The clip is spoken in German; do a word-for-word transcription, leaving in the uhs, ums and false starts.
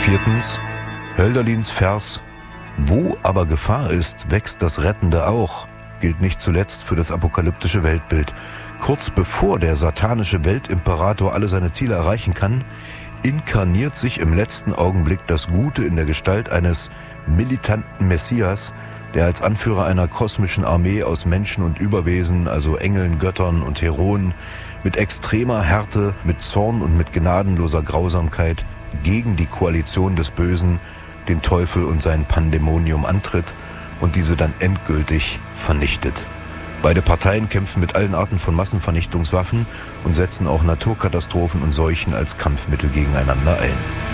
Viertens, Hölderlins Vers »Wo aber Gefahr ist, wächst das Rettende auch« gilt nicht zuletzt für das apokalyptische Weltbild. Kurz bevor der satanische Weltimperator alle seine Ziele erreichen kann, inkarniert sich im letzten Augenblick das Gute in der Gestalt eines militanten Messias, der als Anführer einer kosmischen Armee aus Menschen und Überwesen, also Engeln, Göttern und Heroen, mit extremer Härte, mit Zorn und mit gnadenloser Grausamkeit gegen die Koalition des Bösen, den Teufel und sein Pandemonium antritt und diese dann endgültig vernichtet. Beide Parteien kämpfen mit allen Arten von Massenvernichtungswaffen und setzen auch Naturkatastrophen und Seuchen als Kampfmittel gegeneinander ein.